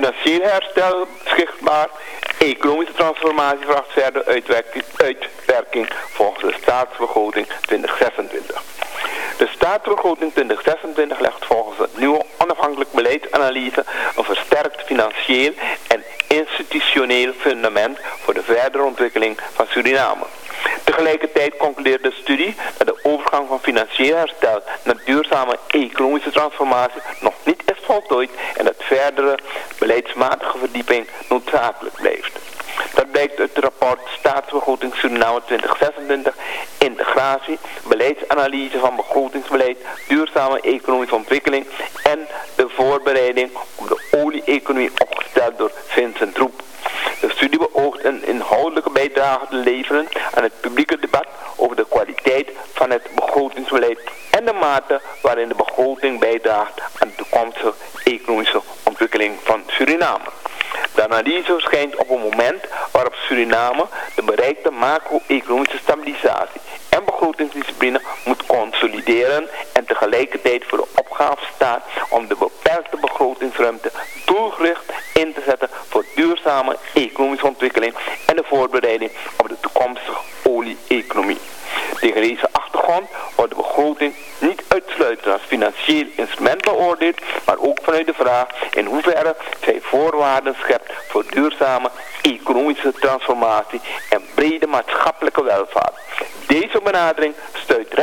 financieel herstel zichtbaar. Economische transformatie vraagt verder uitwerking volgens de staatsbegroting 2026. De staatsbegroting 2026 legt volgens het nieuwe onafhankelijk beleidsanalyse een versterkt financieel en institutioneel fundament voor de verdere ontwikkeling van Suriname. Tegelijkertijd concludeert de studie dat de overgang van financieel herstel naar duurzame economische transformatie nog niet is voltooid en dat verdere beleidsmatige verdieping noodzakelijk blijft. Dat blijkt uit het rapport Staatsbegroting Suriname 2026, integratie, beleidsanalyse van begrotingsbeleid, duurzame economische ontwikkeling en de voorbereiding op de olie-economie opgesteld door Vincent Roep. De studie beoogt een inhoudelijke bijdrage te leveren aan het publieke debat over de kwaliteit van het begrotingsbeleid en de mate waarin de begroting bijdraagt aan de toekomstige economische ontwikkeling van Suriname. De analyse verschijnt op een moment waarop Suriname de bereikte macro-economische stabilisatie en begrotingsdiscipline moet consolideren en tegelijkertijd voor de opgave staat om de beperkte begrotingsruimte doelgericht in te zetten voor duurzame economische ontwikkeling en de voorbereiding op de toekomstige olie-economie. Tegen deze achtergrond wordt de begroting niet uitsluitend als financieel instrument beoordeeld, maar ook vanuit de vraag in hoeverre zij voorwaarden schept voor duurzame economische transformatie en brede maatschappelijke welvaart. Deze benadering sluit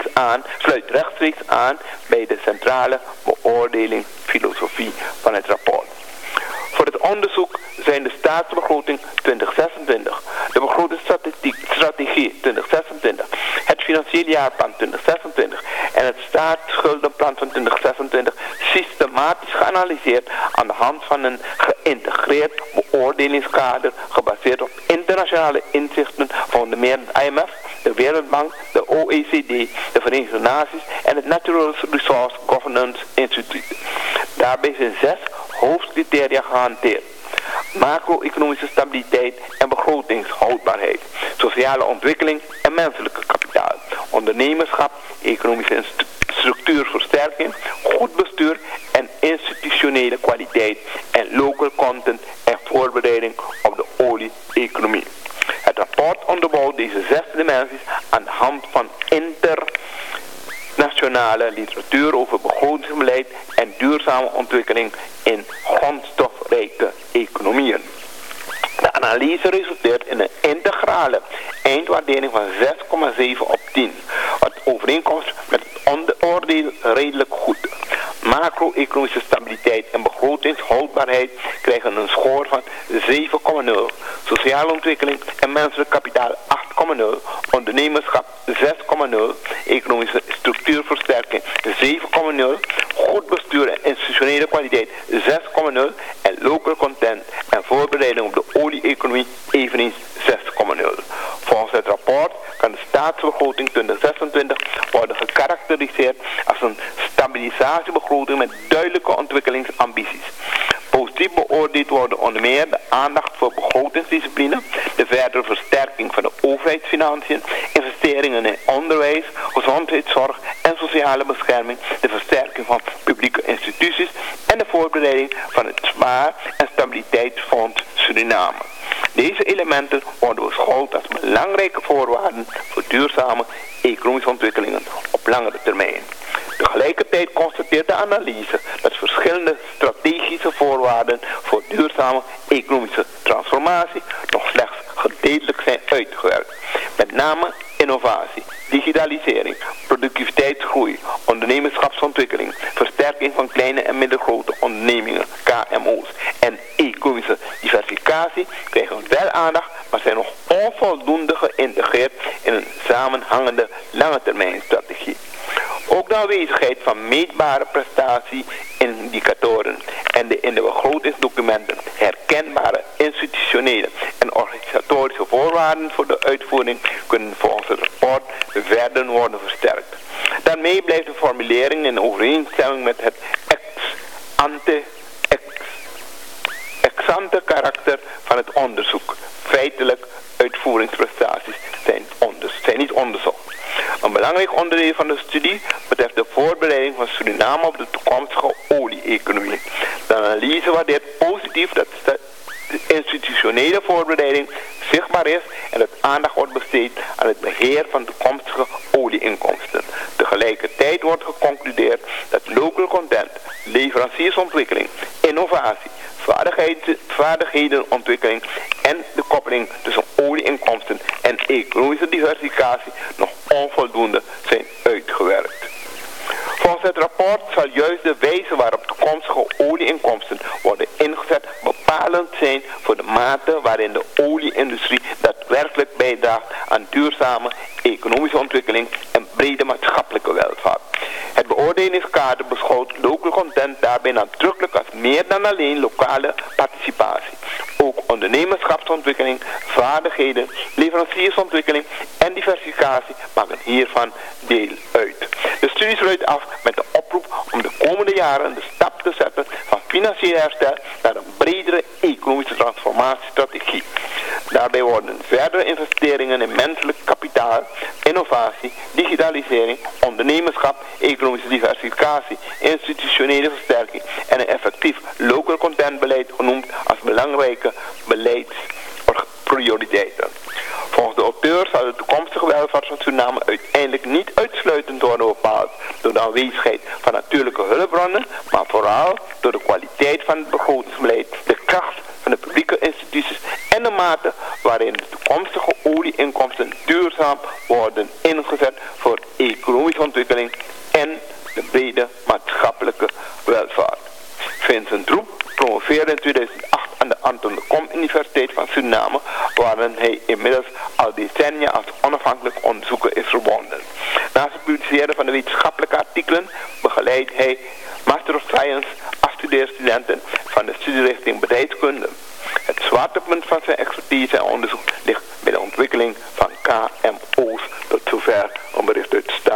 rechtstreeks aan bij de centrale beoordelingsfilosofie van het rapport. Voor het onderzoek zijn de staatsbegroting 2026, de begrotingsstrategie 2026, het financieel jaarplan 2026 en het staatsschuldenplan van 2026 systematisch geanalyseerd aan de hand van een geïntegreerd beoordelingskader gebaseerd op internationale inzichten van onder meer het IMF, de Wereldbank, de OECD, de Verenigde Naties en het Natural Resource Governance Institute. Daarbij zijn 6 hoofdcriteria gehanteerd: macro-economische stabiliteit en begrotingshoudbaarheid, sociale ontwikkeling en menselijke kapitaal, ondernemerschap, economische structuurversterking, goed bestuur en institutionele kwaliteit en local content en voorbereiding op de olie-economie. Het rapport onderbouwt deze 6 dimensies aan de hand van internationale literatuur over begrotingsbeleid en duurzame ontwikkeling in grondstofrijke economieën. De analyse resulteert in een integrale eindwaardering van 6,7 op 10, wat overeenkomt met het oordeel redelijk goed. Macro-economische stabiliteit en begrotingshoudbaarheid krijgen een score van 7,0, sociale ontwikkeling en menselijk kapitaal 8,0, ondernemerschap 6,0, economische structuurversterking 7,0, goed bestuur en institutionele kwaliteit 6,0 en local content en voorbereiding op de olie-economie eveneens 6,0. Volgens het rapport kan de staatsbegroting 2026 worden gekarakteriseerd als een stabilisatiebegroting met duidelijke ontwikkelingsambities. Positief beoordeeld worden onder meer de aandacht voor begrotingsdiscipline, de verdere versterking van de overheidsfinanciën, investeringen in onderwijs, gezondheidszorg en sociale bescherming, de versterking van publieke instituties en de voorbereiding van het Zwaar- en Stabiliteitsfonds Suriname. Deze elementen worden beschouwd als belangrijke voorwaarden voor duurzame economische ontwikkelingen op langere termijn. Tegelijkertijd constateert de analyse dat verschillende strategische voorwaarden voor duurzame economische transformatie nog slechts gedeeltelijk zijn uitgewerkt. Met name innovatie, digitalisering, productiviteitsgroei, ondernemerschapsontwikkeling, versterking van kleine en middelgrote ondernemingen, KMO's en economische diversificatie krijgen wel aandacht, maar zijn nog onvoldoende geïntegreerd in een samenhangende langetermijnstrategie. Ook de aanwezigheid van meetbare prestatieindicatoren en de in de begrotingsdocumenten herkenbare institutionele en organisatorische voorwaarden voor de uitvoering kunnen volgens het rapport verder worden versterkt. Daarmee blijft de formulering in overeenstemming met het ex-ante karakter van het onderzoek. Feitelijk, uitvoeringsprestaties zijn niet onderzocht. Een belangrijk onderdeel van de studie betreft de voorbereiding van Suriname op de toekomstige olie-economie. De analyse waardeert positief positief dat de institutionele voorbereiding zichtbaar is en dat aandacht wordt besteed aan het beheer van toekomstige olieinkomsten. Tegelijkertijd wordt geconcludeerd dat local content, leveranciersontwikkeling, innovatie, vaardigheidenontwikkeling en de koppeling tussen olieinkomsten en economische diversificatie nog onvoldoende zijn uitgewerkt. Volgens het rapport zal juist de wijze waarop toekomstige olieinkomsten worden ingezet bepalend zijn voor de mate waarin de olieindustrie daadwerkelijk bijdraagt aan duurzame economische ontwikkeling en brede maatschappelijke welvaart. Het beoordelingskader beschouwt local content daarbij nadrukkelijk als meer dan alleen lokale participatie. Ook ondernemerschapsontwikkeling, vaardigheden, leveranciersontwikkeling en diversificatie maken hiervan deel uit. De studie sluit af met de oproep om de komende jaren de stap te zetten van financieel herstel naar een bredere economische transformatiestrategie. Daarbij worden verdere investeringen in menselijk kapitaal, innovatie, digitalisering, ondernemerschap, economische diversificatie, institutionele versterking en een effectief local content beleid genoemd als belangrijke beleidsprioriteiten. Volgens de auteur zal de toekomstige welvaart van Suriname uiteindelijk niet uitsluitend worden bepaald door de aanwezigheid van natuurlijke hulpbronnen, maar vooral door de kwaliteit van het begrotingsbeleid, de kracht van de publieke instituties en de mate waarin de toekomstige olieinkomsten duurzaam worden ingezet voor economische ontwikkeling en de brede maatschappelijke welvaart. Vincent Roep promoveerde in 2008 aan de Anton de Kom Universiteit van Suriname, waarin hij inmiddels al decennia als onafhankelijk onderzoeker is verbonden. Naast het publiceren van de wetenschappelijke artikelen begeleidt hij Master of Science afstudeerstudenten van de studierichting bedrijfskunde. Het zwaartepunt van zijn expertise en onderzoek ligt bij de ontwikkeling van KMO's. Tot zover een bericht uit